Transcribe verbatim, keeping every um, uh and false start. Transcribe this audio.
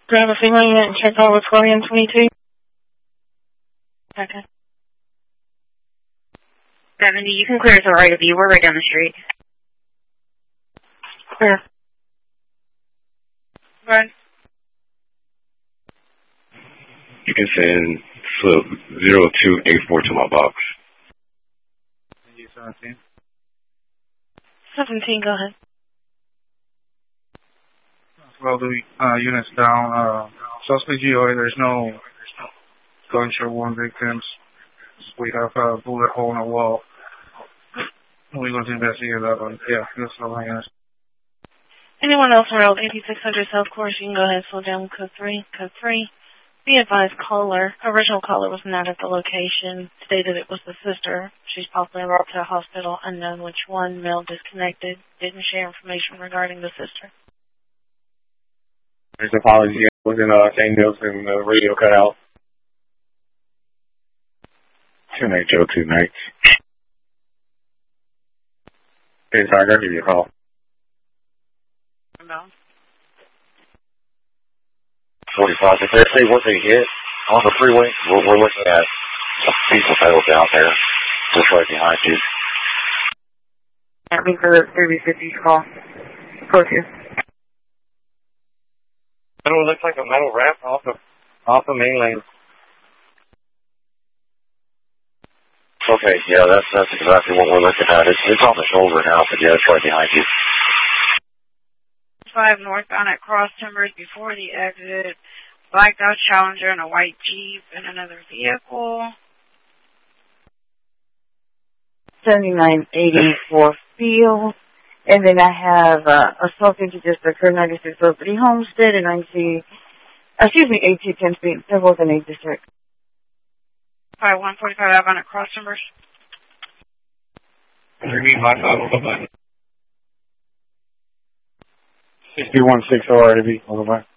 Grab a female unit and check all with Florian twenty-two. Okay. seventy, you can clear to the right of you. We're right down the street. Clear. Right. You can send slip zero two eight four to my box. seventeen. seventeen, go ahead. Well, the uh, units down. Uh, suspect G O A, there's no gunshot wound victims. We have a bullet hole in the wall. We're going to investigate that one. Yeah, that's all I asked. Anyone else around eighty-six hundred South Course, you can go ahead and slow down code three. Code three. Be advised, caller, original caller was not at the location, stated it was the sister. She's possibly brought to a hospital, unknown which one, male disconnected, didn't share information regarding the sister. There's an apology. I was in uh, Saint Nelson, the radio cut out. two night, Joe, two nights. Hey, sorry, I'll give you a call. No. forty-five. If they say what they hit on the freeway, we're, we're looking at a piece of metal down there, just right behind you. At me for the three fifty call. Close here. It looks like a metal wrap off the off the main lane. Okay, yeah, that's that's exactly what we're looking at. It's it's on the shoulder now, but yeah, it's right behind you. Five northbound at Cross Timbers before the exit. Black Dodge Challenger and a white Jeep and another vehicle. seventy-nine eighty-four Field. And then I have uh, assault into just occurred ninety-six oh three Homestead and I see, excuse me, eighteen ten Street. They're both in eight district. Five one forty-five outbound at Cross Timbers. sixty-one six O R to be. Over by.